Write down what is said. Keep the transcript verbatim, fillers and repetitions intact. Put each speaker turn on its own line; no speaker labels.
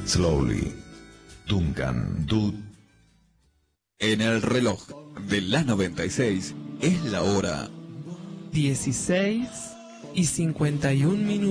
Slowly. Duncan Du.
En el reloj de la noventa y seis es la hora
dieciséis y cincuenta y un minutos.